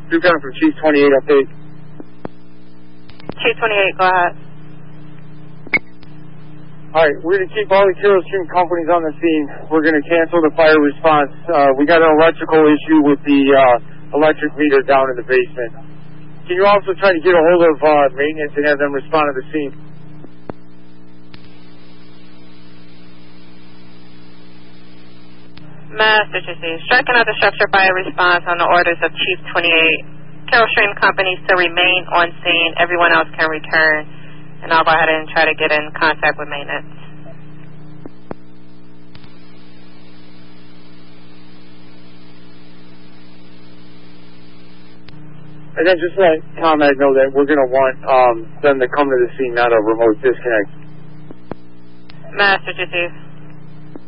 Duke Gunner from Chief 28 update. Chief 28, go ahead. Alright, we're going to keep all the Kerosene companies on the scene. We're going to cancel the fire response. We got an electrical issue with the electric meter down in the basement. Can you also try to get a hold of maintenance and have them respond to the scene? Master Chief, striking out the structure fire response on the orders of Chief 28. Kerosene companies to remain on scene. Everyone else can return. And I'll go ahead and try to get in contact with maintenance. And then just let ComEd know that we're going to want them to come to the scene, not a remote disconnect. Master Chief.